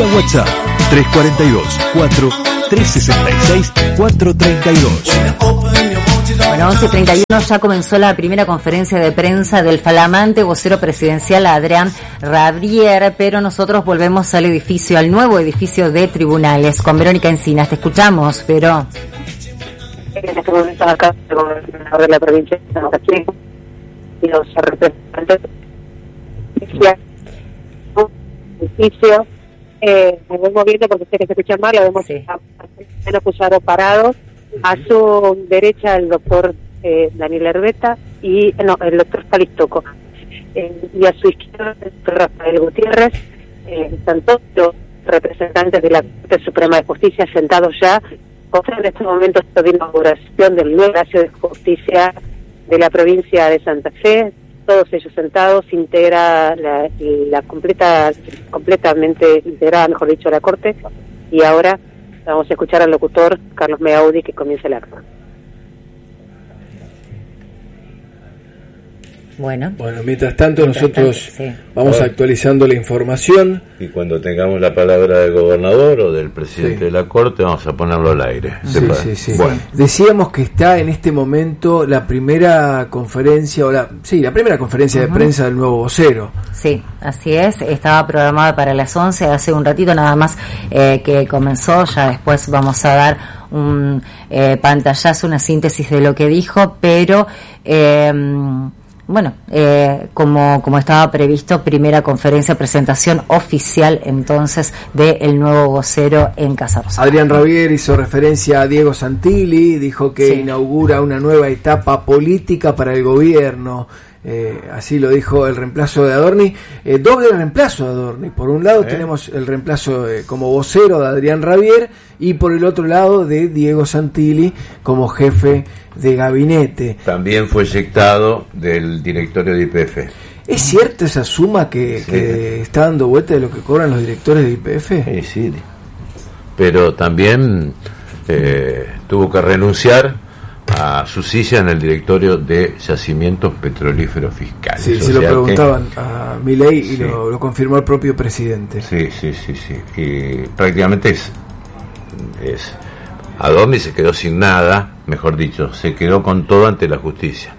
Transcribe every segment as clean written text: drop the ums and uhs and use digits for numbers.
vía WhatsApp 342-4-366-432. Bueno, 11:31 ya comenzó la primera conferencia de prensa del flamante vocero presidencial Adrián Rabier, pero nosotros volvemos al edificio, al nuevo edificio de tribunales, con Verónica Encinas. Te escuchamos, Vero. En este momento acá el gobernador de la provincia de Santa Fe y los representantes del edificio. Me voy moviendo porque sé que se escucha mal, lo vemos acusados parados. A su derecha el doctor Daniel Herbeta y el doctor Palistoco. Y a su izquierda el doctor Rafael Gutiérrez. Están todos los representantes de la Corte Suprema de Justicia sentados ya. En este momento está de inauguración del nuevo Palacio de Justicia de la provincia de Santa Fe. Todos ellos sentados, integra la completamente integrada, mejor dicho, la Corte. Y ahora vamos a escuchar al locutor Carlos Meaudi que comienza el acto. Bueno, mientras tanto nosotros vamos actualizando la información. Y cuando tengamos la palabra del gobernador o del presidente de la Corte, vamos a ponerlo al aire. Sí. Bueno. Decíamos que está en este momento la primera conferencia, la primera conferencia de prensa del nuevo vocero. Sí, así es. Estaba programada para las 11, hace un ratito nada más que comenzó. Ya después vamos a dar un pantallazo, una síntesis de lo que dijo, pero... Bueno, como estaba previsto, primera conferencia, presentación oficial entonces del nuevo vocero en Casa Rosada. Adrián Rabier hizo referencia a Diego Santilli, dijo que inaugura una nueva etapa política para el gobierno. Así lo dijo el reemplazo de Adorni, doble reemplazo de Adorni. Por un lado tenemos el reemplazo como vocero de Adrián Rabier y por el otro lado de Diego Santilli como jefe de gabinete. También fue eyectado del directorio de YPF. ¿Es cierta esa suma que está dando vuelta de lo que cobran los directores de YPF? Sí, pero también tuvo que renunciar a su silla en el directorio de Yacimientos Petrolíferos Fiscales. Sí, se lo preguntaban a Milei y lo confirmó el propio presidente. Sí. Y prácticamente es Adorni se quedó sin nada, mejor dicho, se quedó con todo ante la justicia.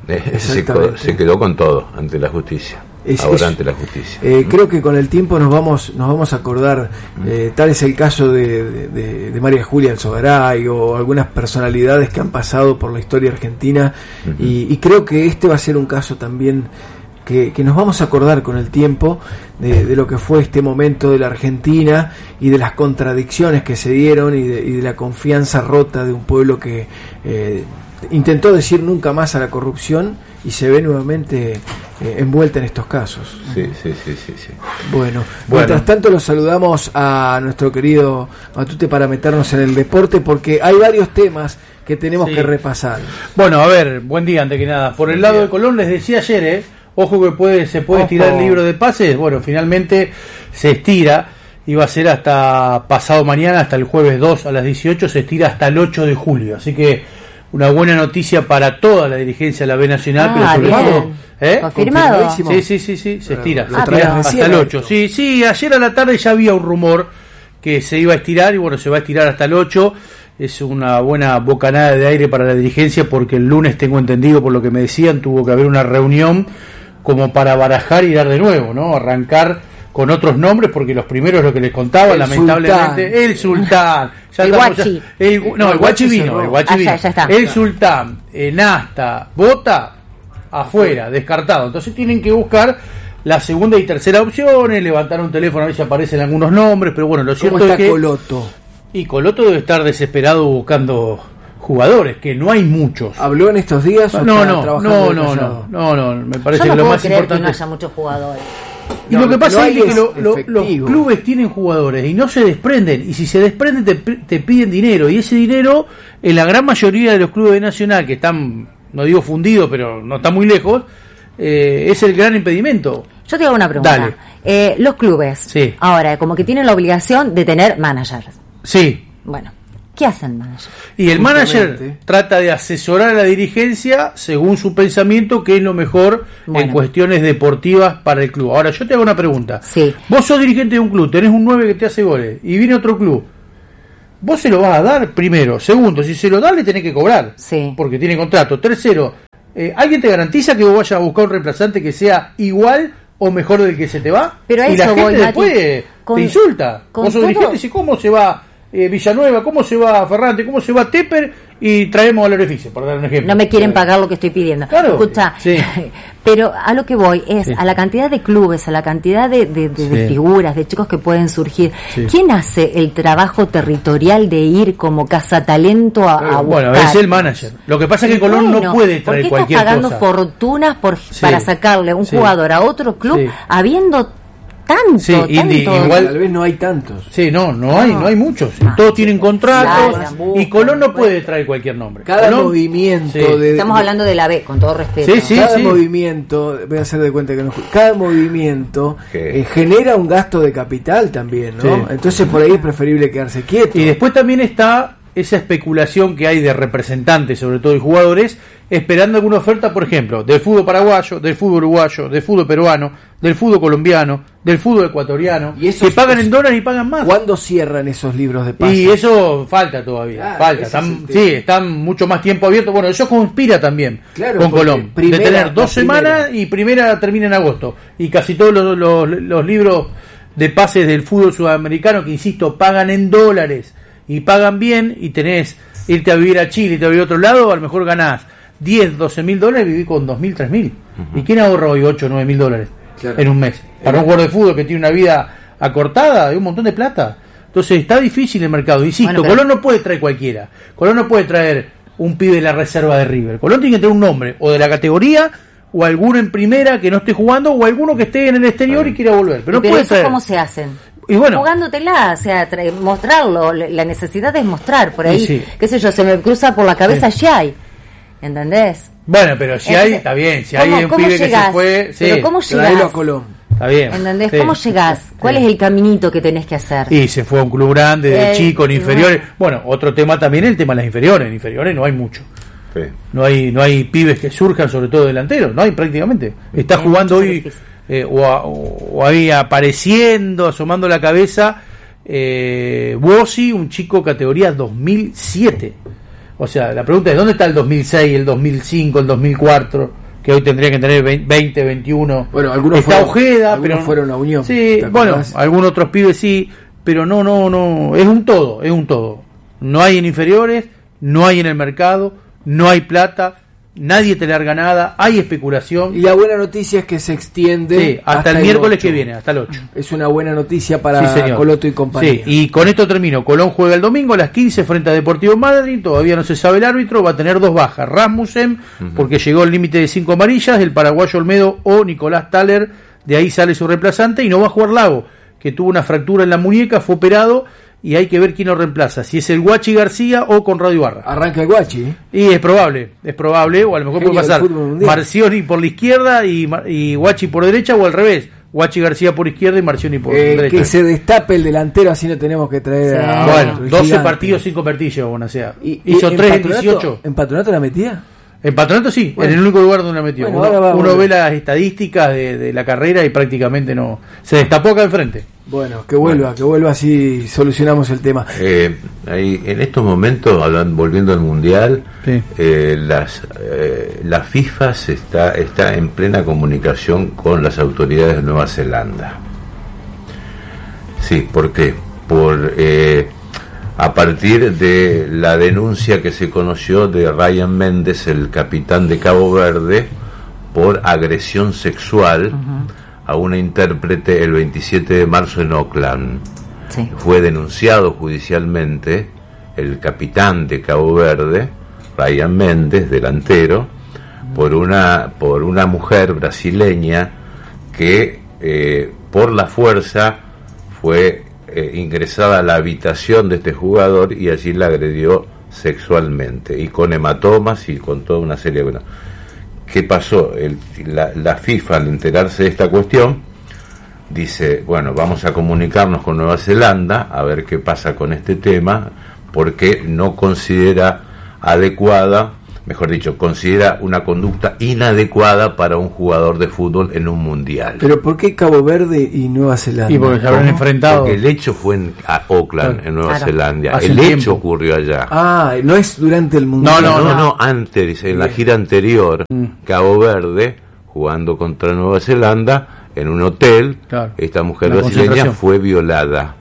Se quedó con todo ante la justicia. Ante la justicia. Creo que con el tiempo nos vamos a acordar, tal es el caso de María Julia Alzogaray o algunas personalidades que han pasado por la historia argentina, y creo que este va a ser un caso también que nos vamos a acordar con el tiempo de lo que fue este momento de la Argentina y de las contradicciones que se dieron y de la confianza rota de un pueblo que intentó decir nunca más a la corrupción y se ve nuevamente envuelta en estos casos. Sí. Bueno, mientras tanto los saludamos a nuestro querido Matute para meternos en el deporte, porque hay varios temas que tenemos que repasar. Bueno, a ver, buen día antes que nada. Por el lado de Colón les decía ayer, ojo que se puede estirar el libro de pases. Bueno, finalmente se estira. Iba a ser hasta pasado mañana, hasta el jueves 2 a las 18, se estira hasta el 8 de julio. Así que una buena noticia para toda la dirigencia de la B Nacional, pero sobre todo... ¿Confirmado? Sí, se estira hasta el 8. Sí, ayer a la tarde ya había un rumor que se iba a estirar, y bueno, se va a estirar hasta el 8. Es una buena bocanada de aire para la dirigencia, porque el lunes, tengo entendido por lo que me decían, tuvo que haber una reunión como para barajar y dar de nuevo, ¿no? Arrancar con otros nombres, porque los primeros, lo que les contaba, lamentablemente, el Sultán, el Guachi. El Guachi vino. Ya está. El Sultán, Nasta, Bota, afuera, descartado. Entonces tienen que buscar la segunda y tercera opciones, levantar un teléfono a ver si aparecen algunos nombres, pero bueno, lo cierto es que... Coloto? Y Coloto debe estar desesperado buscando jugadores, que no hay muchos. ¿Habló en estos días? No, me parece que lo más importante... que no haya muchos jugadores. Y lo que pasa es que los clubes tienen jugadores y no se desprenden, y si se desprenden te piden dinero, y ese dinero en la gran mayoría de los clubes de Nacional, que están, no digo fundidos, pero no están muy lejos, es el gran impedimento. Yo te hago una pregunta. Los clubes ahora como que tienen la obligación de tener managers. Sí. Bueno, ¿Qué hace el manager? Y el manager trata de asesorar a la dirigencia según su pensamiento, que es lo mejor en cuestiones deportivas para el club. Ahora, yo te hago una pregunta. Sí. Vos sos dirigente de un club, tenés un 9 que te hace goles, y viene otro club. Vos se lo vas a dar primero. Segundo, si se lo das, le tenés que cobrar. Sí. Porque tiene contrato. Tercero, ¿alguien te garantiza que vos vayas a buscar un reemplazante que sea igual o mejor del que se te va? Pero a y eso la gente voy, después Mati, te insulta. Vos sos dirigente y decís, ¿cómo se va Villanueva? ¿Cómo se va Ferrante? ¿Cómo se va Tepper? Y traemos al Oreficio, por dar un ejemplo. No me quieren pagar lo que estoy pidiendo. Claro. Escucha, Sí. pero a lo que voy es a la cantidad de clubes, a la cantidad de figuras, de chicos que pueden surgir. Sí. ¿Quién hace el trabajo territorial de ir como cazatalento a buscar? Bueno, es el manager. Lo que pasa es que Colón no puede traer cualquier cosa. ¿Por qué estás pagando fortunas para sacarle un jugador a otro club habiendo tanto? Igual tal vez no hay tantos. Sí, no hay muchos. Todos tienen contratos y Colón no puede traer cualquier nombre. Cada Colón, movimiento estamos hablando de la B, con todo respeto. Cada movimiento, voy a hacer de cuenta que no, cada movimiento genera un gasto de capital también, ¿no? Sí. Entonces por ahí es preferible quedarse quieto. Y después también está esa especulación que hay de representantes, sobre todo de jugadores, esperando alguna oferta, por ejemplo, del fútbol paraguayo, del fútbol uruguayo, del fútbol peruano, del fútbol colombiano, del fútbol ecuatoriano, y que pagan en dólares y pagan más. ¿Cuándo cierran esos libros de pases? Y eso falta todavía, están mucho más tiempo abiertos. Bueno, eso conspira también con Colón, de tener 2 semanas y primera termina en agosto, y casi todos los libros de pases del fútbol sudamericano, que insisto, pagan en dólares y pagan bien, y tenés irte a vivir a Chile, irte a vivir a otro lado, a lo mejor ganás 10, 12 mil dólares, viví con 2.000, 3.000. ¿Y quién ahorra hoy 8, 9 mil dólares en un mes? Para un jugador de fútbol que tiene una vida acortada de un montón de plata. Entonces está difícil el mercado. Insisto, Colón no puede traer cualquiera. Colón no puede traer un pibe de la reserva de River. Colón tiene que tener un nombre, o de la categoría, o alguno en primera que no esté jugando, o alguno que esté en el exterior y quiera volver. Pero no puede traer. ¿Cómo se hacen? Y bueno, jugándotela, o sea, mostrarlo, la necesidad es mostrar por ahí, qué sé yo, se me cruza por la cabeza Giai, ¿entendés? Bueno, pero si hay, está bien, si hay un pibe que se fue, pero ¿cómo llegás? A Colón. Está bien. ¿Entendés? ¿Cómo llegás? ¿Cuál es el caminito que tenés que hacer? Y se fue a un club grande, de chico, en inferiores. Bueno, otro tema también, el tema de las inferiores. En inferiores no hay mucho. Sí. No hay pibes que surjan, sobre todo delanteros, no hay prácticamente. Está jugando hoy o ahí apareciendo, asomando la cabeza, Bossi, un chico categoría 2007. O sea, la pregunta es, ¿dónde está el 2006, el 2005, el 2004? Que hoy tendría que tener 20, 21. Bueno, algunos está Ojeda, pero fueron a Unión. Sí, bueno, algunos otros pibes sí, pero no, es un todo. No hay en inferiores, no hay en el mercado, no hay plata, nadie te larga nada, hay especulación. Y la buena noticia es que se extiende hasta el miércoles que viene, hasta el 8. Es una buena noticia para Coloto y compañía. Sí, y con esto termino. Colón juega el domingo a las 15 frente a Deportivo Madrid, todavía no se sabe el árbitro, va a tener 2 bajas, Rasmussen, porque llegó al límite de 5 amarillas, el paraguayo Olmedo o Nicolás Thaler, de ahí sale su reemplazante, y no va a jugar Lago, que tuvo una fractura en la muñeca, fue operado, y hay que ver quién lo reemplaza, si es el Guachi García o Conrado Ibarra. Arranca el Guachi. Y es probable, o a lo mejor puede pasar Marcioni por la izquierda y Guachi por derecha, o al revés, Guachi García por izquierda y Marcioni por derecha. Que se destape el delantero, así no tenemos que traer a... Bueno, 12 partidos sin convertirse, hizo 3 en 18. ¿En Patronato la metía? En Patronato sí, en el único lugar donde la metió. Uno ve las estadísticas de la carrera y prácticamente no se destapó acá enfrente. Bueno, que vuelva así solucionamos el tema. Ahí, en estos momentos, volviendo al Mundial, la FIFA está en plena comunicación con las autoridades de Nueva Zelanda. Sí, ¿por qué? A partir de la denuncia que se conoció de Ryan Méndez, el capitán de Cabo Verde, por agresión sexual a una intérprete el 27 de marzo en Auckland. Sí. Fue denunciado judicialmente el capitán de Cabo Verde, Ryan Méndez, delantero, por una mujer brasileña que por la fuerza fue ingresada a la habitación de este jugador y allí la agredió sexualmente y con hematomas y con toda una serie de... ¿Qué pasó? La FIFA, al enterarse de esta cuestión, dice, bueno, vamos a comunicarnos con Nueva Zelanda a ver qué pasa con este tema, porque no considera adecuada, mejor dicho, considera una conducta inadecuada para un jugador de fútbol en un mundial. ¿Pero por qué Cabo Verde y Nueva Zelanda? Y porque se habrán enfrentado. Porque el hecho fue en Auckland, en Nueva Zelanda. El hecho ocurrió allá. Ah, no es durante el mundial. No, antes, en la gira anterior, Cabo Verde, jugando contra Nueva Zelanda, en un hotel, esta mujer brasileña fue violada.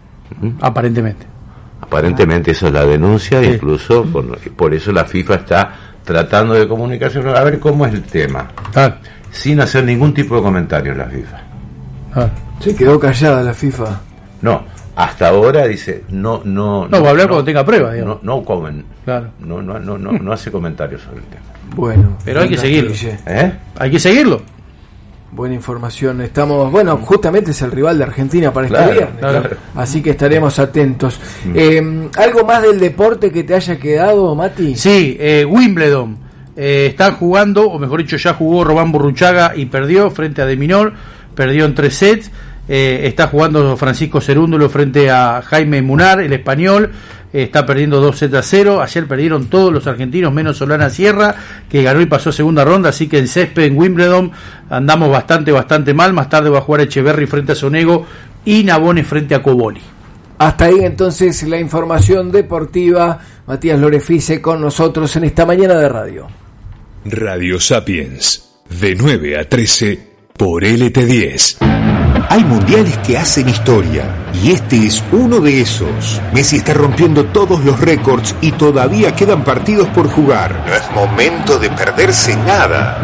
Aparentemente esa es la denuncia, incluso por eso la FIFA está tratando de comunicarse, a ver cómo es el tema, sin hacer ningún tipo de comentario la FIFA. Se quedó callada la FIFA. No, hasta ahora dice no va a hablar cuando tenga pruebas, digamos. No hace comentarios sobre el tema. Bueno, pero hay que seguirlo. Hay que seguirlo. Buena información. Estamos, justamente es el rival de Argentina para este viernes, así que estaremos atentos. ¿Algo más del deporte que te haya quedado, Mati? Sí, Wimbledon. Están jugando, o mejor dicho, ya jugó Román Burruchaga y perdió frente a De Minaur, perdió en 3 sets. Está jugando Francisco Cerúndulo frente a Jaime Munar, el español. Está perdiendo 2-0. Ayer perdieron todos los argentinos menos Solana Sierra, que ganó y pasó segunda ronda, así que en césped en Wimbledon andamos bastante mal. Más tarde va a jugar Echeverry frente a Sonego y Nabone frente a Coboli. Hasta ahí entonces la información deportiva. Matías Lorefice con nosotros en esta mañana de radio. Radio Sapiens, de 9 a 13 por LT10. Hay mundiales que hacen historia, y este es uno de esos. Messi está rompiendo todos los récords y todavía quedan partidos por jugar. No es momento de perderse nada.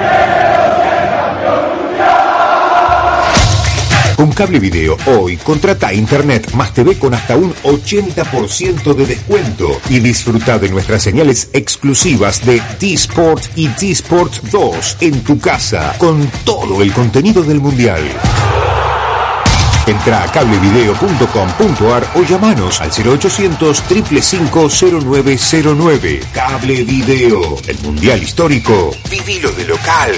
Con Cable Video hoy, contrata Internet más TV con hasta un 80% de descuento y disfruta de nuestras señales exclusivas de T-Sport y T-Sport 2 en tu casa, con todo el contenido del mundial. Entra a cablevideo.com.ar o llamanos al 0800-555-0909. Cable Video, el mundial histórico. Vivilo de local.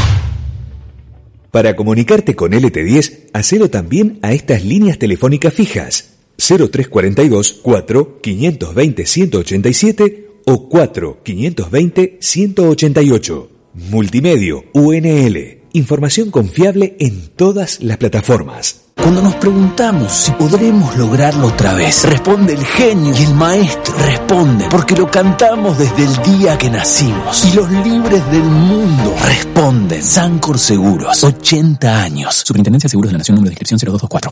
Para comunicarte con LT10, hacelo también a estas líneas telefónicas fijas: 0342 4 520 187 o 4 520 188. Multimedio UNL. Información confiable en todas las plataformas. Cuando nos preguntamos si podremos lograrlo otra vez, responde el genio y el maestro. Responden porque lo cantamos desde el día que nacimos. Y los libres del mundo responden. Sancor Seguros, 80 años. Superintendencia de Seguros de la Nación, número de inscripción 0224.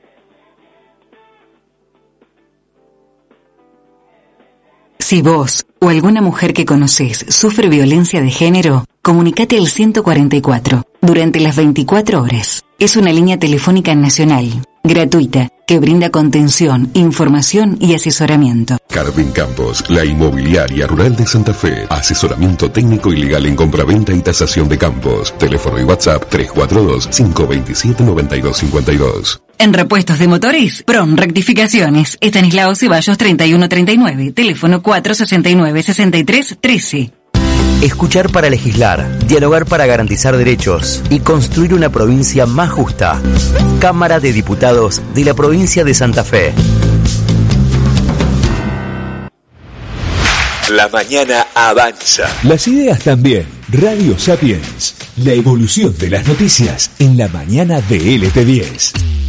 Si vos o alguna mujer que conocés sufre violencia de género, comunicate al 144 durante las 24 horas. Es una línea telefónica nacional, gratuita, que brinda contención, información y asesoramiento. Carmen Campos, la inmobiliaria rural de Santa Fe. Asesoramiento técnico y legal en compraventa y tasación de campos. Teléfono y WhatsApp 342-527-9252. En repuestos de motores, PRON Rectificaciones, Estanislao Ceballos 3139, teléfono 469-6313. Escuchar para legislar, dialogar para garantizar derechos y construir una provincia más justa. Cámara de Diputados de la provincia de Santa Fe. La mañana avanza. Las ideas también. Radio Sapiens. La evolución de las noticias en la mañana de LT10.